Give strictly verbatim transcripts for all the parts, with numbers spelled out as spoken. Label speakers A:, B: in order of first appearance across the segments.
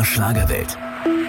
A: Schlagerwelt.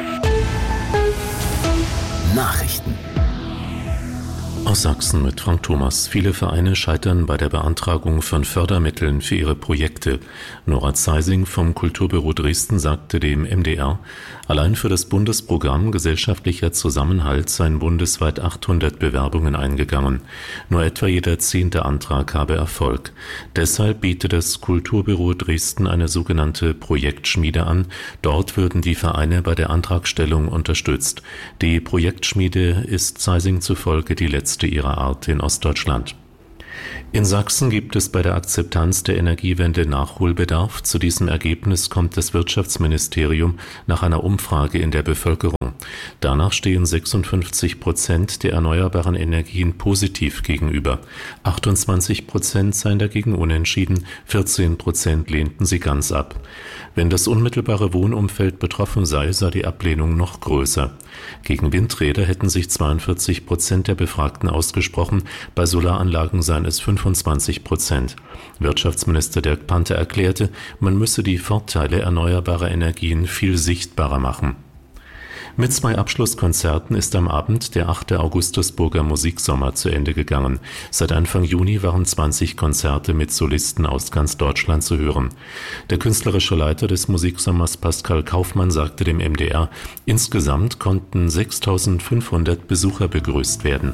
A: Nachrichten.
B: Aus Sachsen mit Frank Thomas. Viele Vereine scheitern bei der Beantragung von Fördermitteln für ihre Projekte. Nora Zeising vom Kulturbüro Dresden sagte dem M D R, allein für das Bundesprogramm Gesellschaftlicher Zusammenhalt seien bundesweit achthundert Bewerbungen eingegangen. Nur etwa jeder zehnte Antrag habe Erfolg. Deshalb bietet das Kulturbüro Dresden eine sogenannte Projektschmiede an. Dort würden die Vereine bei der Antragstellung unterstützt. Die Projektschmiede ist Zeising zufolge die letzte ihrer Art in Ostdeutschland. In Sachsen gibt es bei der Akzeptanz der Energiewende Nachholbedarf. Zu diesem Ergebnis kommt das Wirtschaftsministerium nach einer Umfrage in der Bevölkerung. Danach stehen sechsundfünfzig Prozent der erneuerbaren Energien positiv gegenüber. achtundzwanzig Prozent seien dagegen unentschieden, vierzehn Prozent lehnten sie ganz ab. Wenn das unmittelbare Wohnumfeld betroffen sei, sei die Ablehnung noch größer. Gegen Windräder hätten sich zweiundvierzig Prozent der Befragten ausgesprochen, bei Solaranlagen seien es fünfundzwanzig Prozent. Wirtschaftsminister Dirk Panther erklärte, man müsse die Vorteile erneuerbarer Energien viel sichtbarer machen. Mit zwei Abschlusskonzerten ist am Abend der achte Augustusburger Musiksommer zu Ende gegangen. Seit Anfang Juni waren zwanzig Konzerte mit Solisten aus ganz Deutschland zu hören. Der künstlerische Leiter des Musiksommers Pascal Kaufmann sagte dem M D R, insgesamt konnten sechstausendfünfhundert Besucher begrüßt werden.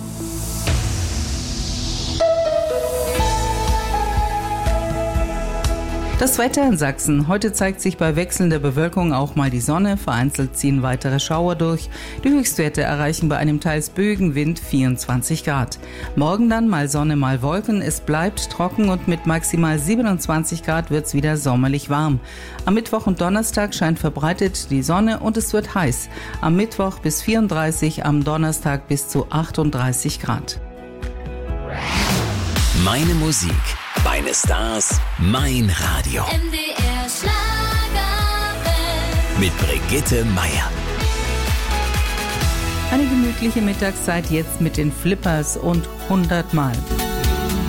C: Das Wetter in Sachsen. Heute zeigt sich bei wechselnder Bewölkung auch mal die Sonne. Vereinzelt ziehen weitere Schauer durch. Die Höchstwerte erreichen bei einem teils böigen Wind vierundzwanzig Grad. Morgen dann mal Sonne, mal Wolken. Es bleibt trocken und mit maximal siebenundzwanzig Grad wird es wieder sommerlich warm. Am Mittwoch und Donnerstag scheint verbreitet die Sonne und es wird heiß. Am Mittwoch bis vierunddreißig, am Donnerstag bis zu achtunddreißig Grad.
A: Meine Musik, meine Stars, mein Radio.
D: M D R Schlagerwelt.
A: Mit Brigitte Meier.
C: Eine gemütliche Mittagszeit jetzt mit den Flippers und hundert Mal.